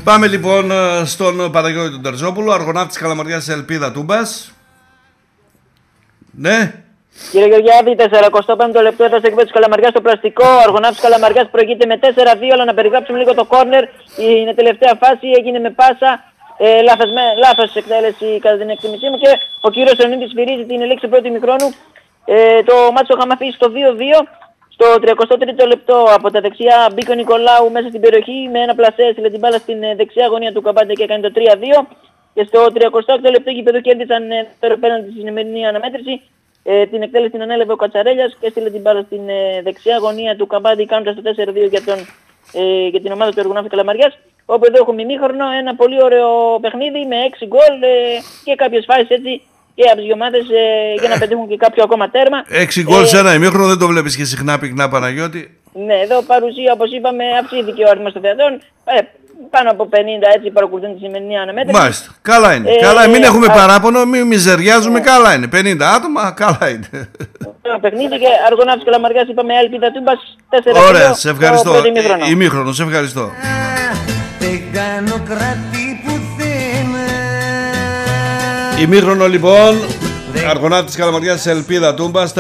Πάμε λοιπόν στον Παναγιώτη τον Τερζόπουλο, Αργοναύτης Καλαμαριάς, Ελπίδα Τούμπας. Ναι. Κύριε Γεωργιάδη, 45ο λεπτό έδωσε εκ μέρους της Καλαμαριάς στο πλαστικό. Ο Αργοναύτης Καλαμαριάς προηγείται με 4-2, αλλά να περιγράψουμε λίγο το κόρνερ. Η τελευταία φάση έγινε με πάσα. Λάθος εκτέλεση κατά την εκτίμησή μου, και ο κύριος Ονίδης σφυρίζει την ελήξη πρώτη ημιχρόνου. Το μάτσο είχαμε αφήσει στο 2-2. Στο 33ο λεπτό από τα δεξιά μπήκε ο Νικολάου μέσα στην περιοχή με ένα πλασέ, έστειλε την μπάλα στην δεξιά γωνία του Καμπάντε και έκανε το 3-2. Και στο 38ο λεπτό οι παιδού κέρδισαν πέραντι στη σημερινή αναμέτρηση. Την εκτέλεση την ανέλαβε ο Κατσαρέλιας και έστειλε την μπάλα στην δεξιά γωνία του Καμπάντε, κάνοντας το 4-2 για την ομάδα του Αργοναύτη Καλαμαριάς. Όπου εδώ έχουμε ημίχρονο, ένα πολύ ωραίο παιχνίδι με 6 γκολ και κάποιες φάσεις έτσι και από τις δύο ομάδες για να πετύχουν και κάποιο ακόμα τέρμα. 6 γκολ σε ένα ημίχρονο δεν το βλέπεις και συχνά πυκνά, Παναγιώτη. Ναι, εδώ παρουσία, όπως είπαμε, αυξήθηκε ο αριθμός των θεατών. Πάνω από 50 έτσι παρακολουθούν τη σημερινή αναμέτρηση. Μάλιστα. Καλά είναι. Καλά, μην έχουμε παράπονο, μην μιζεριάζουμε. Καλά είναι. 50 άτομα, καλά είναι. Το παιχνίδι και Αργοναύτης Καλαμαριάς, είπαμε, Ελπίδα Τούμπας 4-2. Ωραία, σε ευχαριστώ. Ημίχρονο, σε ευχαριστώ. Ημίχρονο λοιπόν, Αργοναύτης Καλαμαριάς, Ελπίδα Τούμπας.